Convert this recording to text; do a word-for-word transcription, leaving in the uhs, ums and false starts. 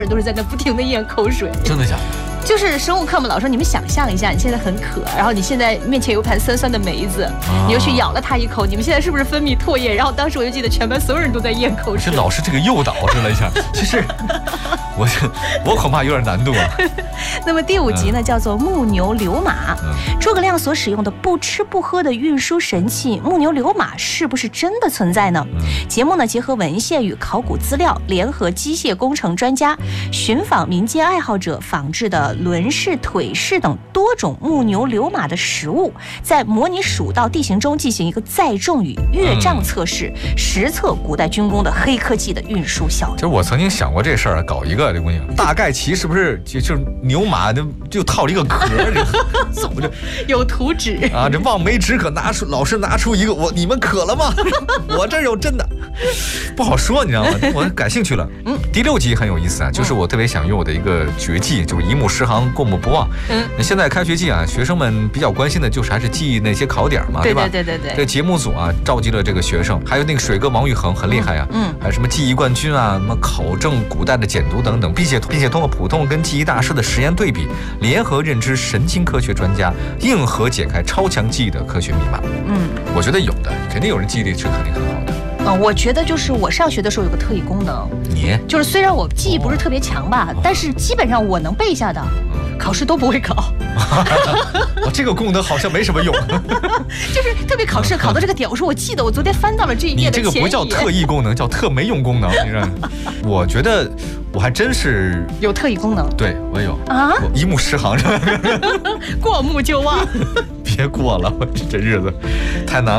都是在那不停的咽口水。 真的假的？ 就是生物课嘛，老师说你们想象一下，你现在很渴，然后你现在面前有盘酸酸的梅子， 啊、 你又去咬了它一口，你们现在是不是分泌唾液？然后当时我就记得全班所有人都在咽口水。 是老师这个诱导着了一下，其实我我恐怕有点难度啊。 那么第五集呢，嗯、叫做木牛流马。 嗯、 诸葛亮所使用的不吃不喝的运输神器木牛流马是不是真的存在呢？ 嗯、 节目呢结合文献与考古资料，联合机械工程专家，寻访民间爱好者仿制的轮式、腿式等多种木牛流马的实物，在模拟蜀道地形中进行一个载重与越障测试，嗯、实测古代军工的黑科技的运输效率。 就是我曾经想过这事儿，搞一个这姑娘大概骑是不是就就是牛马就就套了一个壳，走着有图纸啊，这望梅止渴拿出老师拿出一个，我你们渴了吗？我这有真的不好说，你知道吗？我感兴趣了。嗯，第六集很有意思啊，就是我特别想用我的一个绝技，就是一目十行，过目不忘。嗯，那现在开学季啊，学生们比较关心的就是还是记忆那些考点嘛， 对吧？ 对对对对。 这节目组啊，召集了这个学生，还有那个水哥王玉恒很厉害呀、啊，嗯，还有什么记忆冠军啊，什么考证古代的简读等等，并且并且通过普通跟记忆大师的实验对比，联合认知神经科学专家，硬核解开超强记忆的科学密码。嗯，我觉得有的，肯定有人记忆力是肯定很好的。 嗯，我觉得就是我上学的时候有个特异功能， 你就是虽然我记忆不是特别强吧，哦、但是基本上我能背下的，嗯、考试都不会考。 哦，这个功能好像没什么用， 就是特别考试考到这个点，我说我记得我昨天翻到了这一页的前一页。 你这个不叫特异功能，叫特没用功能。你知道？我觉得我还真是有特异功能。 对，我有啊， 我一目十行， 过目就忘。 别过了，我这日子太难了。